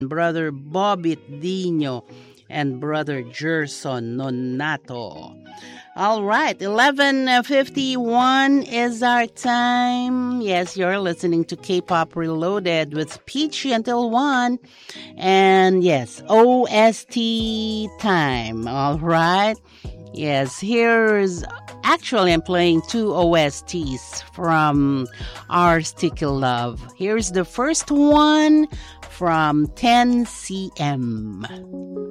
Brother Bobit Dino, and Brother Gerson Nonato. All right, 11:51 is our time. Yes, you're listening to K-Pop Reloaded with Peachy until 1. And yes, OST time. All right. Yes, here's actually I'm playing two OSTs from Our Sticky Love. Here's the first one from 10 cm.